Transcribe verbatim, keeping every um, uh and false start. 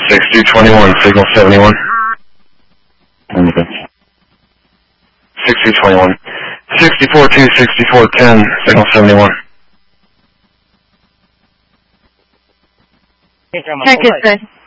sixty twenty-one, signal seventy-one. Okay. sixty twenty-one. sixty-four two, sixty-four ten, signal seventy-one. Check is good.